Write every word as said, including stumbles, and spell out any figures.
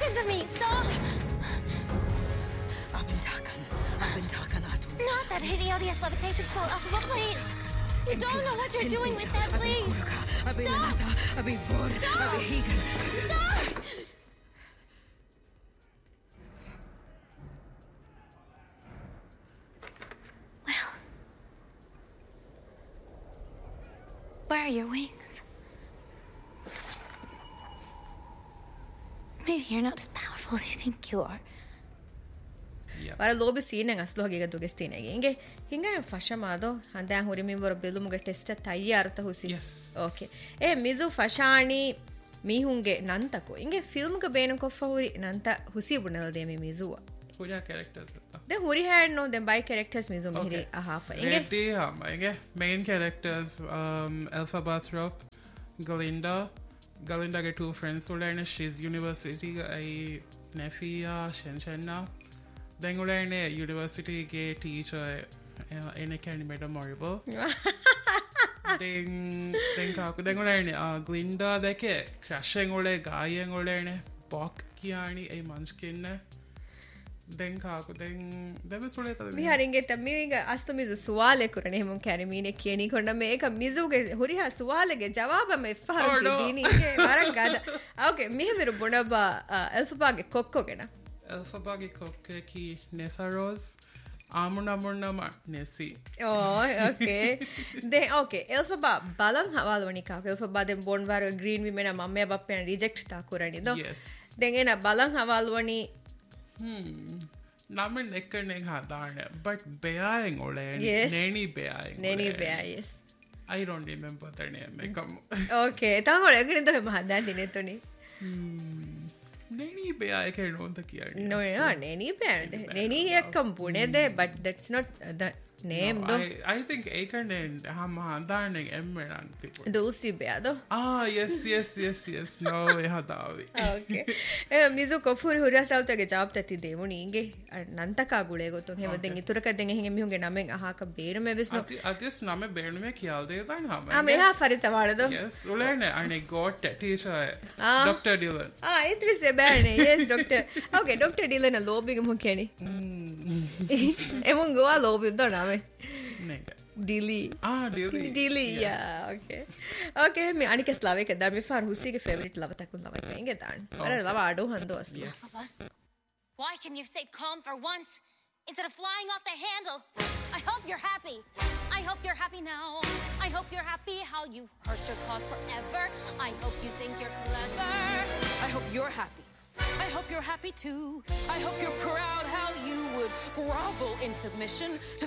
Listen to me. Stop. I've been talking. I've been talking. I do. Not that hideous levitation spell, Elphaba, please. You don't know what you're doing with that, please. Stop. Stop. Well, where are your wings? Maybe you're not as powerful as you think you are. ವರ ಲೋಬಿ ಸೀನೆಂಗ್ ಅಸ್ಲು ಹೋಗಿಗ ದುಗೆಸ್ತೀನೆಗೆ ಹಿಂಗೆ ಹಿಂಗೆ ಫಶ ಮಾದೋ ಅಂದೆ ಹುರಿ ಮಿಂಬರ ಬೆಲುಮುಗೆ test ತಯ್ಯಾರತ ಹುಸಿ okay ಏ ಮಿಜು ಫಶಾಣಿ ಮೀಹುಂಗೆ ನಂತಕು ಹಿಂಗೆ ಫಿಲ್ಮ್ಗೆ ಬೇನು ಕೊಫ ಹುರಿ ನಂತ ಹುಸಿ ಬುಣಲ್ದೆ ಮಿ ಮಿಜುವ ಹುರಿಯ ಕ್ಯಾರೆಕ್ಟರ್ಸ್ ದೆ ಹುರಿ had no they by characters ಮಿಜು ಮಿರಿ ಆ ಹಾಫ್ ಹಿಂಗೆ ರೆಡಿ ಹಮ್ ಹಿಂಗೆ main characters Elphaba Thorpe Galinda Galinda get two friends who learn she's university I Nefia Shenshena then we learn university get teacher in a kind of memorable then then kaku then we learn Glinda deke crashing ole gayeng ole ne bok kiani ay munchkin then kaku then then we sole tada mi haringe tammiga astu mizu suwale kurane hemon karimine kiyeni konda me eka mizuge huriha suwalege jawaba me faru dini ge marangada okay mi hemeru bonaba Elphaba ge kokkogena Elphaba ge kokke ki Nessa Rose amuna amuna ma Nessie oh okay de okay Elphaba balan hawalwani ka Elphaba den born war green women mamme bappen reject ta kurani do yes den ena balan hawalwani Hmm. Namen nekkarne hadane, but Beaing ole yes. Neni Beaing. Neni Bea, yes. I don't remember their name. Come. Okay, tangole agni to mahada dine toni. Hmm. Neni Bea I can know the kiya. No, no, Neni Bea. Neni ekam pune de, but that's not the name no, though. I, I think Akernen ham hadane emmeran people. Dulci Bea though. Ah, yes, yes, yes, yes. No, hadavi. Okay. Eh mizu kofur hura sautage jawab tati devuni inge nantaka gule goto hema den ituraka den hinge mihunge namen ahaka beeru me besno. Ati atis name beeru me kiyalde dan ham. Ah meha farita wala do. Yes, ulene ane got teacher Doctor Dylan. Ah it was a bane. Yes, doctor. Okay, Doctor Dylan a lobby mu keni. Emun goa lobby do name. Nega. Dili. Ah, Dili. Dili, yes. Yeah, okay. Okay, me anike slave ke da me far husi ke favorite lava takun lava kenge dan. Ara lava ado hando asli. Yes. Why can you stay calm for once instead of flying off the handle? I hope you're happy. I hope you're happy now. I hope you're happy how you hurt your cause forever. I hope you think you're clever. I hope you're happy. I hope you're happy too. I hope you're proud how you would grovel in submission to